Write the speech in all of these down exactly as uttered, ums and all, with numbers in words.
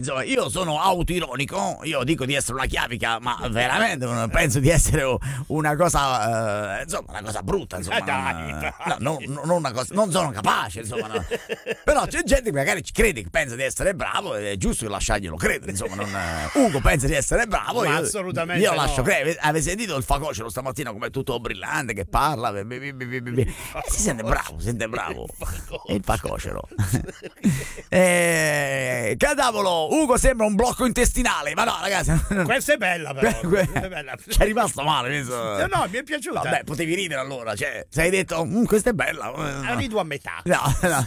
insomma, io sono autoironico, io dico di essere una chiavica, ma veramente non penso di essere una cosa, eh, insomma, una cosa brutta, insomma. Non, no, non, non, una cosa, non sono capace, insomma. No. Però c'è gente che magari ci crede, che pensa di essere bravo, ed è giusto che lasciarglielo credere, insomma. Non, Ugo pensa di essere bravo, ma io, assolutamente io lascio no. credere. Avete sentito il facocero stamattina come è tutto brillante, che parla, be, be, be, be, be. Si sente bravo, si sente bravo. È il facocero. eh, cadavolo, Ugo sembra un blocco intestinale, ma no, ragazzi. Questa è bella, però. Questa è bella. Ci è rimasto male. No, no, mi è piaciuta. Vabbè, potevi ridere allora, cioè, se hai detto, mm, questa è bella. La rido a metà. No, no.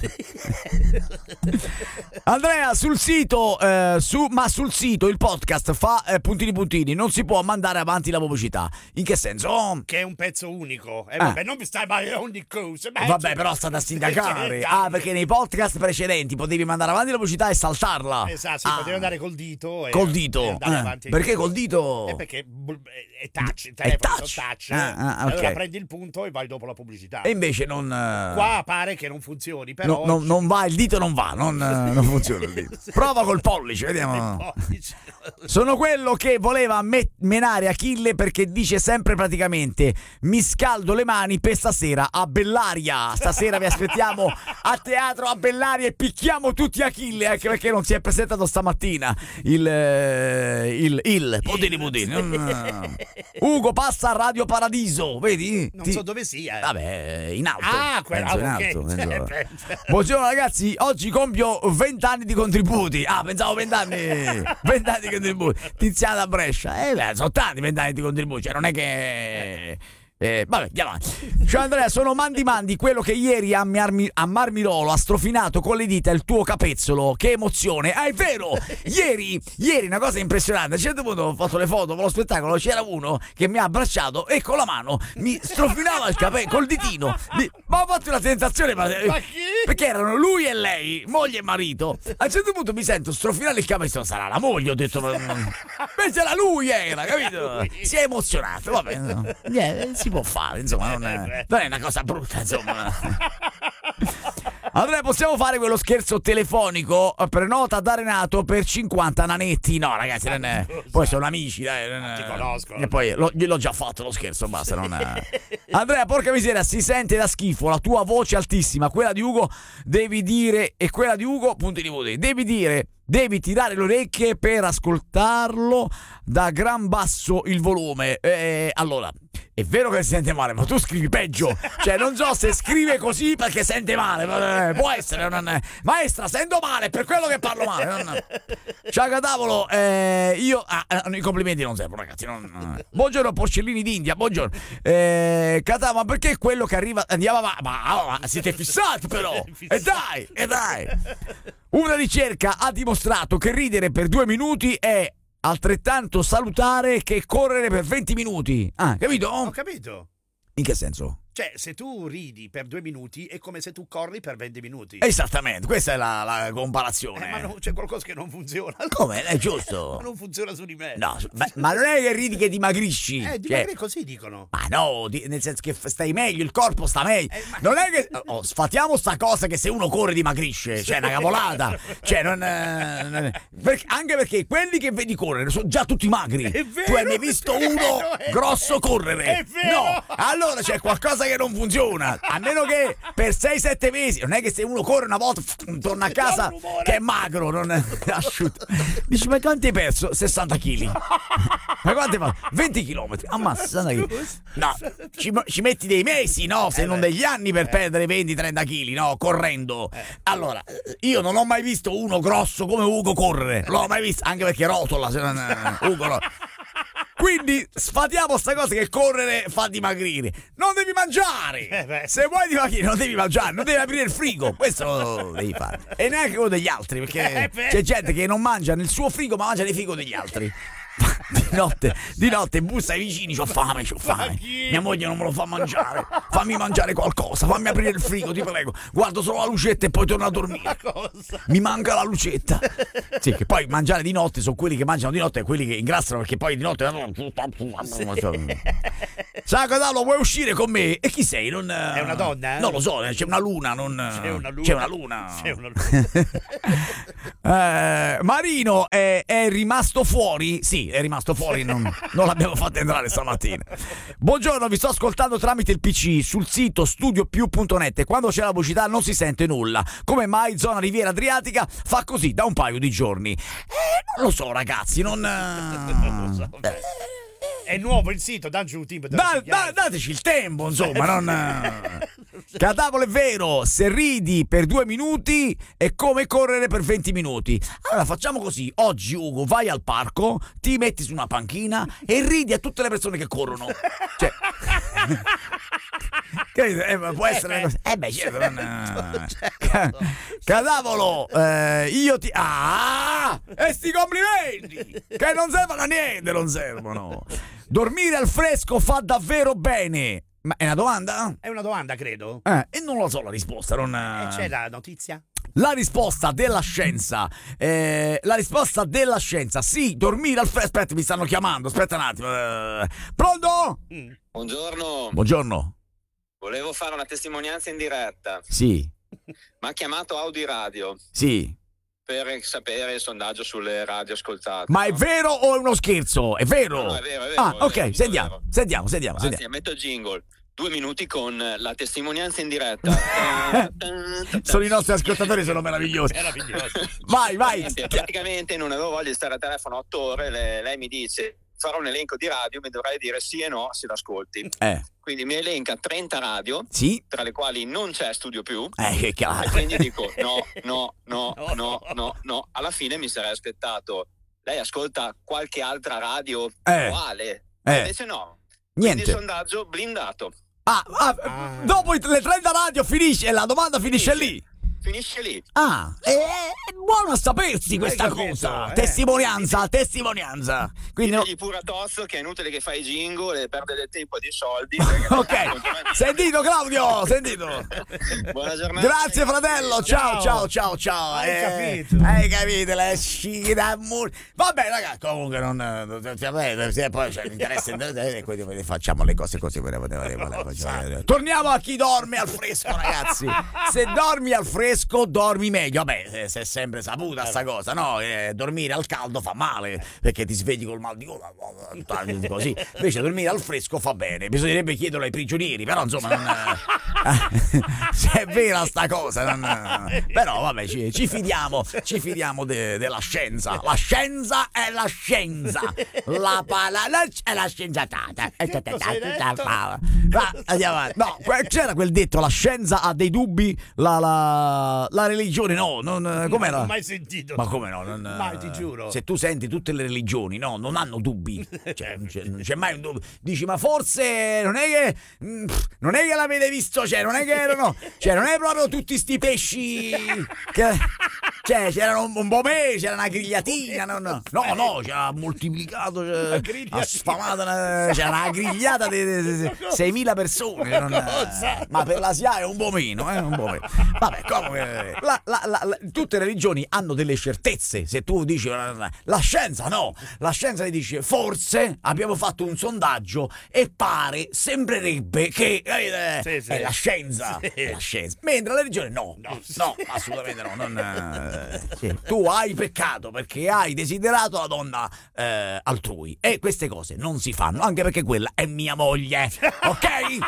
Andrea, sul sito, eh, su, ma sul sito il podcast fa eh, puntini puntini, non si può mandare avanti la pubblicità. In che senso? Che è un pezzo unico. Eh, vabbè, ah. non mi stai mai ogni cosa. Vabbè, però sta da sindacare. Ah, perché nei podcast precedenti potevi mandare avanti la pubblicità e saltarla. Esatto, si ah. poteva andare col dito. E, col dito. E andare eh. avanti. Perché col dito? Eh, perché è touch, il telefono è touch. touch ah, ah, okay. Allora prendi il punto e vai dopo la pubblicità. E invece non. Uh... Qua pare che non funzioni, però. No, no, non va, il dito non va, non, uh, non funziona il dito. Prova col pollice, vediamo. Pollice. Sono quello che voleva me- menare Achille perché dice sempre praticamente: mi scaldo le mani per stasera a Bellaria. Stasera vi aspettiamo a teatro a Bellaria e picchiamo tutti Achille, anche perché non si è presentato stamattina il eh, il il Podini Podini. Mm. Ugo passa a Radio Paradiso, vedi? Non Ti... so dove sia. Vabbè, in alto. Ah, quella in okay. alto, buongiorno ragazzi, oggi compio vent'anni di contributi. Ah, pensavo vent'anni. vent'anni di contributi. Tiziana da Brescia. Eh beh, sono tanti vent'anni di contributi, cioè non è che Eh, vabbè, andiamo avanti. Ciao Andrea, sono Mandi Mandi, quello che ieri a, Marmi- a Marmirolo ha strofinato con le dita il tuo capezzolo. Che emozione! Ah, è vero! Ieri, ieri una cosa impressionante. A un certo punto ho fatto le foto per lo spettacolo. C'era uno che mi ha abbracciato e con la mano mi strofinava il capezzolo col ditino. Mi... Ma ho fatto una tentazione, ma... ma chi? Perché erano lui e lei, moglie e marito. A un certo punto mi sento strofinare il capezzolo. Sarà la moglie, ho detto. Ma... Invece era lui, era, capito? Si è emozionato. Vabbè, no. Yeah, si può fare, insomma, non è, non è una cosa brutta, insomma. Allora possiamo fare quello scherzo telefonico? Prenota da Renato per cinquanta nanetti. No, ragazzi, non è... poi sono amici, dai, non è... ti conosco. E poi lo, gliel'ho già fatto lo scherzo, basta, non è... Andrea, porca miseria, si sente da schifo. La tua voce altissima, quella di Ugo devi dire, e quella di Ugo, punti di voto, devi dire, devi tirare le orecchie per ascoltarlo da gran basso il volume. Eh, allora, è vero che si sente male, ma tu scrivi peggio. Cioè, non so se scrive così perché sente male. Ma, eh, può essere, non è... Maestra, sento male, per quello che parlo male. Non... Ciao Catavolo, eh, io... Ah, i complimenti non servono, ragazzi. Non... Buongiorno, porcellini d'India, buongiorno. Eh, Catavolo, ma perché quello che arriva... Andiamo avanti. Ma, ma siete fissati, però. E dai, e dai. Una ricerca ha dimostrato che ridere per due minuti è altrettanto salutare che correre per venti minuti. Ah, capito? Ho capito. In che senso? Cioè, se tu ridi per due minuti è come se tu corri per venti minuti. Esattamente, questa è la, la comparazione. Eh, ma no, c'è qualcosa che non funziona. Come? È giusto. Ma non funziona su di me. No, ma, ma non è che ridi che dimagrisci. Eh, dimagri cioè, così dicono. Ma no, di, nel senso che stai meglio, il corpo sta meglio. Eh, ma... Non è che... Oh, sfatiamo sta cosa che se uno corre dimagrisce. Cioè, è una cavolata. Cioè, non... Eh, non perché, anche perché quelli che vedi correre sono già tutti magri. È vero, tu hai mai visto uno vero, grosso correre? È vero. No, allora c'è qualcosa che non funziona. A meno che per sei sette mesi, non è che se uno corre una volta torna a casa che è magro, non è asciutto. Dici, ma quanti hai perso? sessanta chili. Ma quanti hai fatto? venti chilometri. Ammazza, sessanta chili. No, ci, ci metti dei mesi, no? Se non degli anni per perdere venti trenta chili, no? Correndo. Allora, io non ho mai visto uno grosso come Ugo correre. Non l'ho mai visto, anche perché rotola. Se non, Ugo no. Quindi sfatiamo sta cosa che correre fa dimagrire. Non devi mangiare. Eh Se vuoi dimagrire non devi mangiare, non devi aprire il frigo. Questo lo devi fare. E neanche quello degli altri, perché eh c'è gente che non mangia nel suo frigo ma mangia nel frigo degli altri. Di notte, di notte bussa ai vicini, c'ho fame, c'ho fame. Mia moglie non me lo fa mangiare. Fammi mangiare qualcosa, fammi aprire il frigo, ti prego. Guardo solo la lucetta e poi torno a dormire. Mi manca la lucetta. Sì, che poi mangiare di notte sono quelli che mangiano di notte e quelli che ingrassano perché poi di notte... Ciao Cataldo, vuoi uscire con me? E chi sei? Non, È una donna? Eh? Non lo so, c'è una luna, non... C'è una luna. C'è una luna. C'è una luna. Eh, Marino è, è rimasto fuori? Sì, è rimasto fuori, non, non l'abbiamo fatto entrare stamattina. Buongiorno, vi sto ascoltando tramite il P C sul sito studio più punto net e quando c'è la pubblicità non si sente nulla. Come mai zona Riviera Adriatica fa così da un paio di giorni? Eh, non lo so ragazzi, non... Non lo so. È nuovo il sito, dacci un tip. Da, da, dateci il tempo, insomma, non... Catavolo, è vero, se ridi per due minuti è come correre per venti minuti. Allora facciamo così, oggi Ugo vai al parco, ti metti su una panchina e ridi a tutte le persone che corrono. Cioè... eh, può essere una cosa... Eh beh, certo, non... Catavolo, eh, io ti... Ah! E sti complimenti! Che non servono a niente, non servono. Dormire al fresco fa davvero bene. Ma è una domanda? È una domanda, credo. Eh, e non lo so la risposta, non... Eh, c'è la notizia? La risposta della scienza, eh, la risposta della scienza, sì, dormire al fresco. Aspetta, mi stanno chiamando, aspetta un attimo. Eh, pronto? Mm. Buongiorno, Buongiorno. volevo fare una testimonianza in diretta. Sì, Mi ha chiamato Audi Radio sì. per sapere il sondaggio sulle radio ascoltate. Ma è no? vero o è uno scherzo? È vero? No, no, è vero, è vero, Ah, è ok, vero, è sentiamo, vero. sentiamo, sentiamo, Anzi, sentiamo. metto il jingle. Due minuti con la testimonianza in diretta. Sono i nostri ascoltatori, sono meravigliosi. Meraviglioso. Vai, vai. Niente, praticamente non avevo voglia di stare a telefono otto ore. Le- lei mi dice: farò un elenco di radio, mi dovrai dire sì e no se l'ascolti. Eh, Quindi mi elenca trenta radio, sì. tra le quali non c'è Studio Più. Eh, che E cazzo. quindi dico no, no, no, no, no, no. Alla fine mi sarei aspettato. Lei ascolta qualche altra radio Eh. uguale? Eh. Invece no. Quindi Niente. sondaggio blindato. Ah, ah, Ah. dopo i- le trenta radio finisce, la domanda finisce Finisce. lì. Finisce lì. Ah, è, è buono a sapersi questa capito, cosa. eh. Testimonianza, testimonianza. Quindi no- Digli pure a Tozzo che è inutile che fai jingle e perde del tempo e di soldi. Ok, sentito Claudio, sentito. Buona giornata. Grazie fratello, ciao ciao Ciao. ciao ciao. Hai Eh, capito? Hai capito la scina mur- Vabbè ragazzi, comunque non non- cioè, se poi c'è l'interesse e quindi facciamo le cose così. Torniamo a chi dorme al fresco, ragazzi. Se dormi al fresco dormi meglio. Vabbè, si è sempre saputa sta cosa, no? Eh, dormire al caldo fa male perché ti svegli col mal di gola così. Invece dormire al fresco fa bene. Bisognerebbe chiederlo ai prigionieri, però insomma non, eh, se è vera sta cosa, non, però vabbè, ci, ci fidiamo, ci fidiamo de- della scienza. La scienza è la scienza. La parola è la scienziatata. Cos'hai detto? Va, andiamo avanti. No, que- c'era quel detto, la scienza ha dei dubbi, la, la, la religione no, non, com'era? Non ho mai sentito. Ma come no? Non, Mai, ti giuro. Se tu senti tutte le religioni, no, non hanno dubbi. Cioè, non c'è, non c'è mai un dubbio. Dici, ma forse non è che mm, non è che l'avete visto, cioè, non è che erano, cioè, non è proprio tutti sti pesci che, cioè, c'erano un, un po' me, c'era una grigliatina, no, no, no, no, c'era moltiplicato, cioè, ha sfamato, una, c'era una grigliata di seimila persone, non, ma per la S I A è un po' meno, eh, un po' meno. Vabbè, comunque, la, la, la, la, tutte le religioni hanno delle certezze. Se tu dici la scienza, no, la scienza ti dice forse abbiamo fatto un sondaggio e pare, sembrerebbe che eh, Sì, sì. è la scienza, Sì. è la scienza. Mentre la religione no, no, no, assolutamente no. Non, eh, sì. Tu hai peccato perché hai desiderato la donna eh, altrui e queste cose non si fanno, anche perché quella è mia moglie, ok?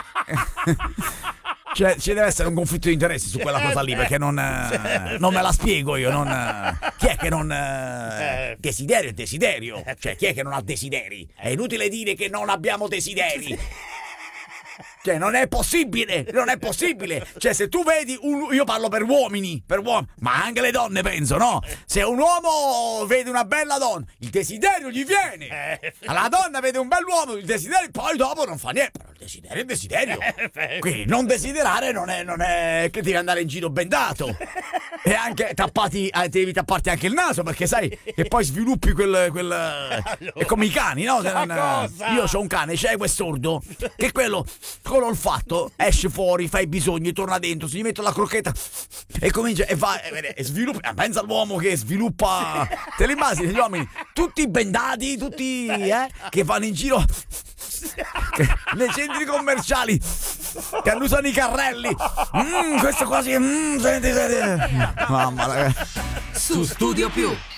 Cioè, ci deve essere un conflitto di interessi su quella cosa lì, perché non, eh, non me la spiego io. Non, eh, chi è che non. Eh, desiderio è desiderio. Cioè, chi è che non ha desideri? È inutile dire che non abbiamo desideri. Cioè, non è possibile, non è possibile. Cioè, se tu vedi un. Io parlo per uomini, per uomini, ma anche le donne, penso, no? Se un uomo vede una bella donna, il desiderio gli viene. La donna vede un bell'uomo, il desiderio, poi dopo non fa niente. Però il desiderio è il desiderio. Quindi non desiderare non è, non è che devi andare in giro bendato. E anche tappati, eh, devi tapparti anche il naso, perché sai che poi sviluppi quel. quel è come i cani, no? Se non- cosa? io ho un cane, c'è quest'ordo, che quello con l'olfatto esce fuori, fa i bisogni, torna dentro, si gli mette la crocchetta e comincia e va e, e sviluppa. eh, Pensa all'uomo che sviluppa. Te li immagini gli uomini tutti bendati, tutti eh, che vanno in giro che- nei centri commerciali che annusano i carrelli. Mm, questo quasi. Mm, senti, senti. Mamma, ragazzi. Su Studio Più.